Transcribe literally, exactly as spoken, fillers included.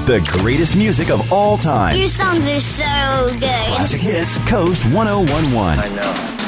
The greatest music of all time. Your songs are so good. Classic Hits, Coast one oh one one. I know.